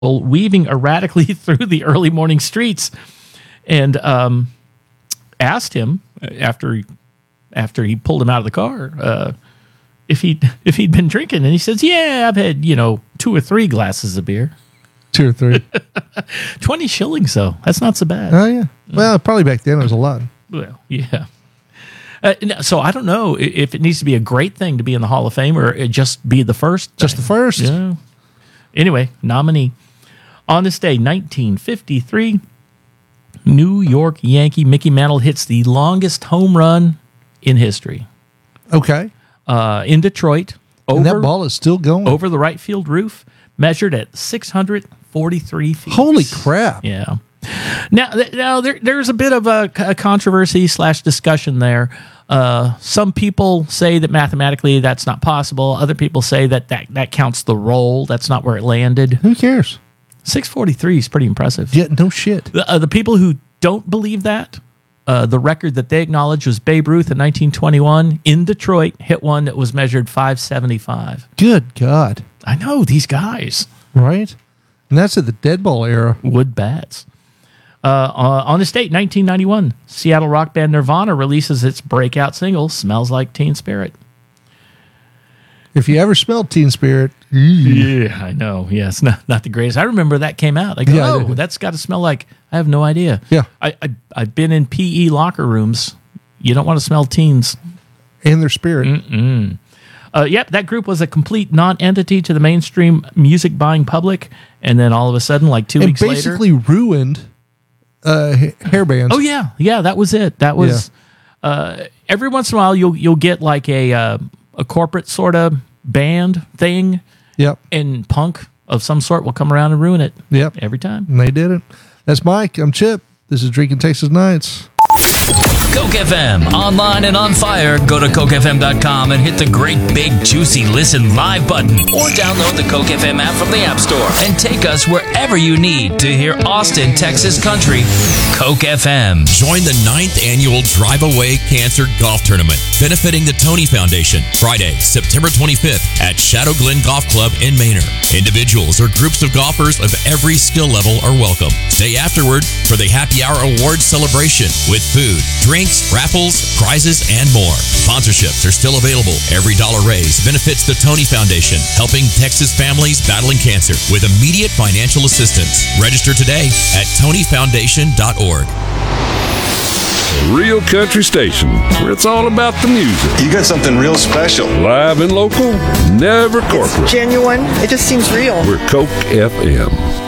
weaving erratically through the early morning streets, and asked him after he pulled him out of the car if he'd been drinking, and he says, "Yeah, I've had 2 or 3 glasses of beer." 2 or 3. 20 shillings though. That's not so bad. Oh yeah. Well, probably back then it was a lot. Well, yeah. So I don't know if it needs to be a great thing to be in the Hall of Fame or it just be the first. Just the first. Yeah. Anyway, nominee. On this day, 1953, New York Yankee Mickey Mantle hits the longest home run in history. Okay. In Detroit. And that ball is still going. Over the right field roof, measured at 643 feet. Holy crap. Yeah. Now there's a bit of a controversy / discussion there. Some people say that mathematically that's not possible. Other people say that counts the roll. That's not where it landed. Who cares? 643 is pretty impressive. Yeah, no shit. The people who don't believe that, the record that they acknowledge was Babe Ruth in 1921 in Detroit hit one that was measured 575. Good God. I know, these guys. Right? And that's at the dead ball era. Wood bats. On this date, 1991, Seattle rock band Nirvana releases its breakout single, Smells Like Teen Spirit. If you ever smelled Teen Spirit. Yeah, I know. Yeah, it's not the greatest. I remember that came out. I go, that's got to smell like, I have no idea. Yeah. I've been in PE locker rooms. You don't want to smell teens. And their spirit. Yep, that group was a complete non-entity to the mainstream music buying public. And then all of a sudden, like 2 weeks later. Basically ruined hair bands. Oh, yeah. Yeah, that was it. That was, every once in a while, you'll get like a corporate sort of band thing. Yep. And punk of some sort will come around and ruin it. Yep. Every time. And they did it. That's Mike. I'm Chip. This is Drinking Texas Nights. Coke FM, online and on fire. Go to cokefm.com and hit the great big juicy listen live button, or download the Coke FM app from the App Store and take us wherever you need to hear Austin, Texas country. Coke FM. Join the 9th annual Drive Away Cancer Golf Tournament, benefiting the Tony Foundation, Friday, September 25th at Shadow Glen Golf Club in Manor. Individuals or groups of golfers of every skill level are welcome. Stay afterward for the Happy Hour Awards celebration with food, drinks, raffles, prizes, and more. Sponsorships are still available. Every dollar raised benefits the Tony Foundation, helping Texas families battling cancer with immediate financial assistance. Register today at tonyfoundation.org. Real country station where it's all about the music. You got something real special. Live and local, never corporate. It's genuine. It just seems real. We're Coke FM.